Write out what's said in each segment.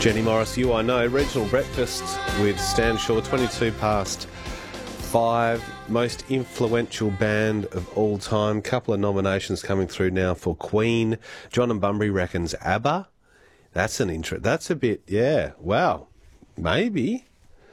Jenny Morris, You I Know, regional breakfast with Stan Shaw, 22 past 5, most influential band of all time. Couple of nominations coming through now for Queen. John and Bunbury reckons ABBA. That's an intro. That's a bit, yeah, wow, maybe.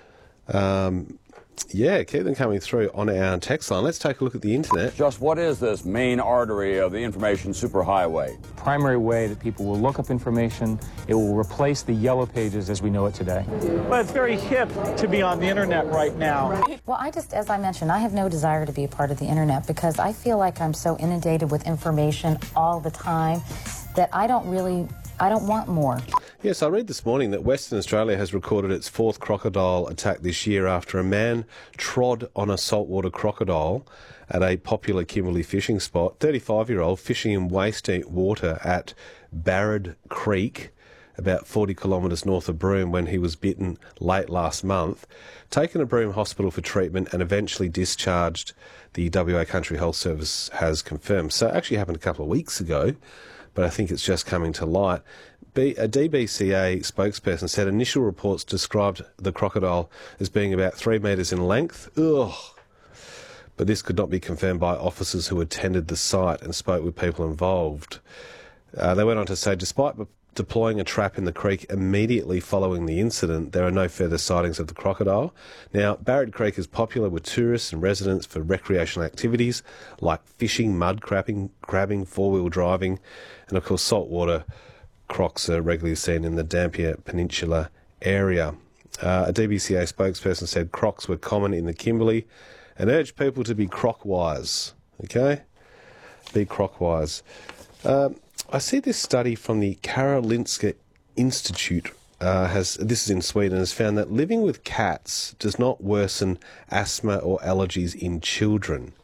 Yeah, keep them coming through on our text line. Let's take a look at the internet. Just what is this main artery of the information superhighway? Primary way that people will look up information. It will replace the yellow pages as we know it today. Well, it's very hip to be on the internet right now. Well, as I mentioned, I have no desire to be a part of the internet because I feel like I'm so inundated with information all the time that I don't want more. Yes, I read this morning that Western Australia has recorded its fourth crocodile attack this year after a man trod on a saltwater crocodile at a popular Kimberley fishing spot. 35-year-old fishing in waste water at Barrad Creek, about 40 kilometres north of Broome, when he was bitten late last month. Taken to Broome Hospital for treatment and eventually discharged, the WA Country Health Service has confirmed. So it actually happened a couple of weeks ago, but I think it's just coming to light. A DBCA spokesperson said initial reports described the crocodile as being about 3 metres in length. Ugh. But this could not be confirmed by officers who attended the site and spoke with people involved. They went on to say, despite deploying a trap in the creek immediately following the incident, there are no further sightings of the crocodile. Now, Barrad Creek is popular with tourists and residents for recreational activities like fishing, mud crabbing, four-wheel driving, and of course saltwater crocs are regularly seen in the Dampier Peninsula area. A DBCA spokesperson said crocs were common in the Kimberley and urged people to be croc-wise. Okay? Be croc-wise. I see this study from the Karolinska Institute, this is in Sweden, has found that living with cats does not worsen asthma or allergies in children.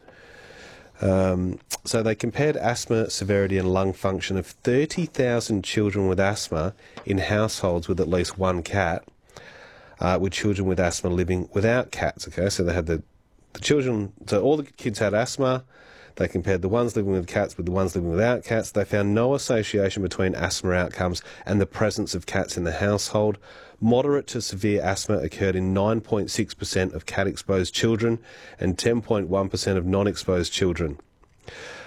So they compared asthma severity and lung function of 30,000 children with asthma in households with at least one cat, with children with asthma living without cats. Okay, so they had the children, so all the kids had asthma. They compared the ones living with cats with the ones living without cats. They found no association between asthma outcomes and the presence of cats in the household. Moderate to severe asthma occurred in 9.6% of cat-exposed children and 10.1% of non-exposed children.